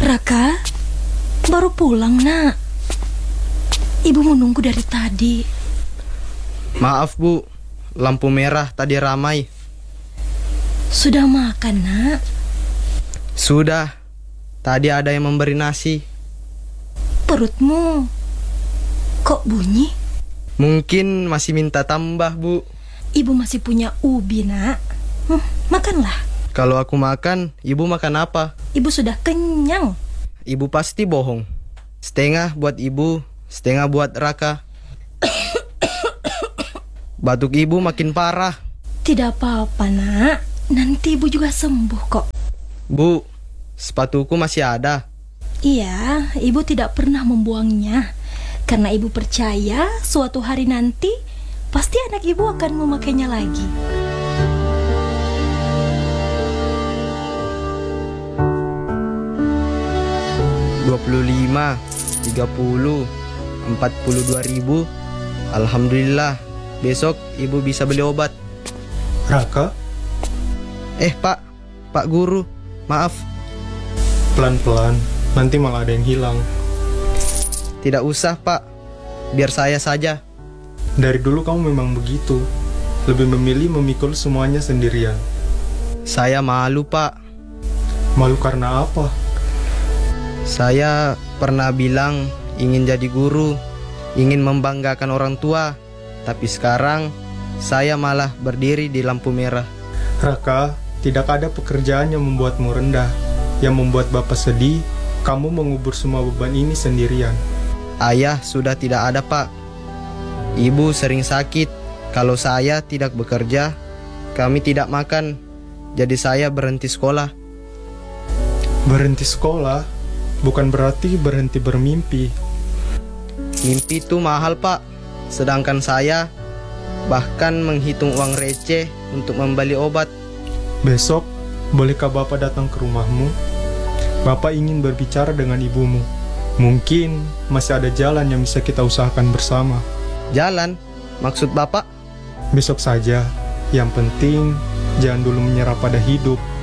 Raka, baru pulang, Nak. Ibu menunggu dari tadi. Maaf, Bu. Lampu merah tadi ramai. Sudah makan, Nak? Sudah. Tadi ada yang memberi nasi. Perutmu kok bunyi? Mungkin masih minta tambah, Bu. Ibu masih punya ubi, Nak. Makanlah. Kalau aku makan, Ibu makan apa? Ibu sudah kenyang. Ibu pasti bohong. Setengah buat Ibu, setengah buat Raka. Batuk Ibu makin parah. Tidak apa-apa, Nak. Nanti Ibu juga sembuh kok. Bu, sepatuku masih ada. Iya, Ibu tidak pernah membuangnya. Karena Ibu percaya suatu hari nanti pasti anak Ibu akan memakainya lagi. $25, $30, $42.000. Alhamdulillah, besok Ibu bisa beli obat. Raka, Pak Guru, maaf. pelan-pelan, nanti malah ada yang hilang. Tidak usah, Pak. Biar saya saja. Dari dulu kamu memang begitu. Lebih memilih memikul semuanya sendirian. Saya malu, Pak. Malu karena apa? Saya pernah bilang ingin jadi guru, ingin membanggakan orang tua. Tapi sekarang saya malah berdiri di lampu merah. Raka, tidak ada pekerjaan yang membuatmu rendah. Yang membuat Bapak sedih, kamu mengubur semua beban ini sendirian. Ayah sudah tidak ada, Pak. Ibu sering sakit. Kalau saya tidak bekerja, kami tidak makan. Jadi saya berhenti sekolah. Berhenti sekolah bukan berarti berhenti bermimpi. Mimpi itu mahal, Pak. Sedangkan saya bahkan menghitung uang receh untuk membeli obat. Besok, bolehkah Bapak datang ke rumahmu? Bapak ingin berbicara dengan ibumu. Mungkin masih ada jalan yang bisa kita usahakan bersama. Jalan? Maksud Bapak? Besok saja. Yang penting, jangan dulu menyerah pada hidup.